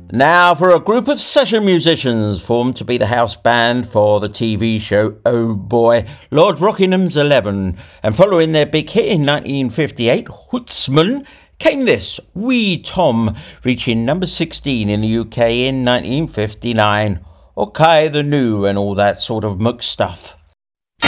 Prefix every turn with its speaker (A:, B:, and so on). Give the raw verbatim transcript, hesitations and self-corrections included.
A: Now for a group of session musicians formed to be the house band for the T V show Oh Boy, Lord Rockingham's Eleven, and following their big hit in nineteen fifty-eight, Hootsman, came this, Wee Tom, reaching number sixteen in the U K in nineteen fifty-nine. Okay, the new and all that sort of muck stuff.